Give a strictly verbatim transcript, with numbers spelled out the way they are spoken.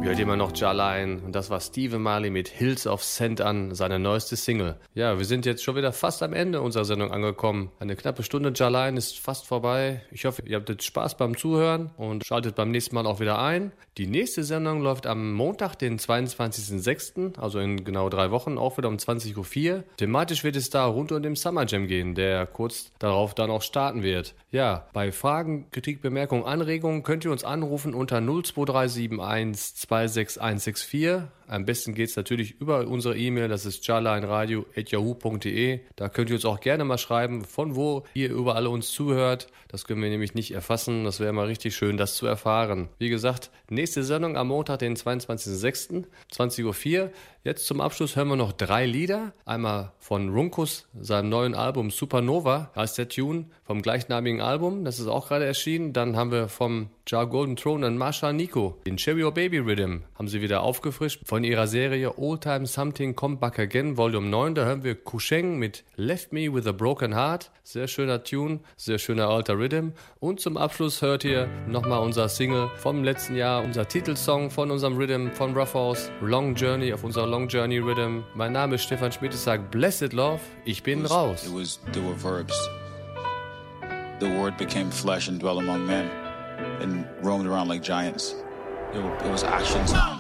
hört immer noch Jalain und das war Stephen Marley mit Hills of Scent an, seine neueste Single. Ja, wir sind jetzt schon wieder fast am Ende unserer Sendung angekommen. Eine knappe Stunde Jalain ist fast vorbei. Ich hoffe, ihr habt jetzt Spaß beim Zuhören und schaltet beim nächsten Mal auch wieder ein. Die nächste Sendung läuft am Montag, den zweiundzwanzigsten sechsten, also in genau drei Wochen, auch wieder um zwanzig Uhr vier. Thematisch wird es da rund um den Summer Jam gehen, der kurz darauf dann auch starten wird. Ja, bei Fragen, Kritik, Bemerkungen, Anregungen könnt ihr uns anrufen unter null zwei drei sieben eins zwei sechs eins sechs vier. Am besten geht es natürlich über unsere E-Mail, das ist jalainradio at yahoo punkt de. Da könnt ihr uns auch gerne mal schreiben, von wo ihr überall uns zuhört. Das können wir nämlich nicht erfassen. Das wäre mal richtig schön, das zu erfahren. Wie gesagt, nächste Sendung am Montag, den zweiundzwanzigsten sechsten, zwanzig Uhr vier. Jetzt zum Abschluss hören wir noch drei Lieder. Einmal von Runkus, seinem neuen Album Supernova, heißt der Tune, vom gleichnamigen Album. Das ist auch gerade erschienen. Dann haben wir vom Jar Golden Throne und Marsha Nico den Cherry O Baby Rhythm. Haben sie wieder aufgefrischt von ihrer Serie Old Time Something Come Back Again, Volume neun. Da hören wir Kusheng mit Left Me With A Broken Heart. Sehr schöner Tune, sehr schöner alter Rhythm. Und zum Abschluss hört ihr nochmal unser Single vom letzten Jahr, unser Titelsong von unserem Rhythm von Rough House, Long Journey, auf unserer Long Journey Rhythm. Mein Name ist Stefan Schmidt, ich sage Blessed Love, ich bin It was, raus. It was, there were verbs. The word became flesh and dwelt among men and roamed around like giants. It, it was action time.